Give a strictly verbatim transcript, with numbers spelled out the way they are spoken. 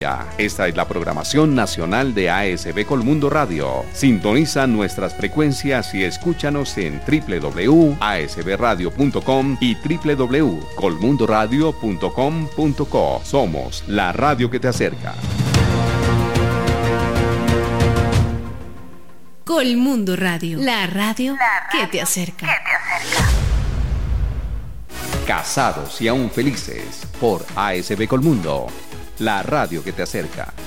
Esta es la programación nacional de A S B Colmundo Radio. Sintoniza nuestras frecuencias y escúchanos en doble u doble u doble u punto a s b radio punto com y doble u doble u doble u punto colmundo radio punto com punto co. Somos la radio que te acerca. Colmundo Radio, la radio, la radio que te acerca. Que te acerca. Casados y aún felices por A S B Colmundo, la radio que te acerca.